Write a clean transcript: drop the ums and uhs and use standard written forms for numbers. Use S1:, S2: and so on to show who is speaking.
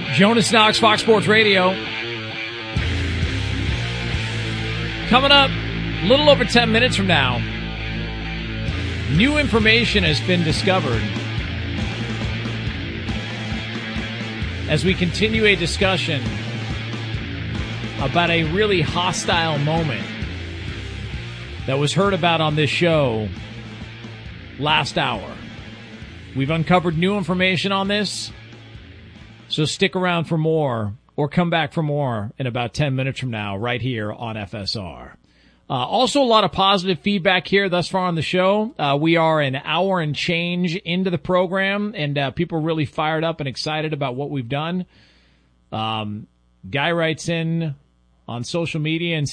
S1: Jonas Knox, Fox Sports Radio. Coming up a little over 10 minutes from now, new information has been discovered as we continue a discussion about a really hostile moment that was heard about on this show last hour. We've uncovered new information on this, so stick around for more or come back for more in about 10 minutes from now right here on FSR. Also, a lot of positive feedback here thus far on the show. We are an hour and change into the program, and people are really fired up and excited about what we've done. Guy writes in on social media and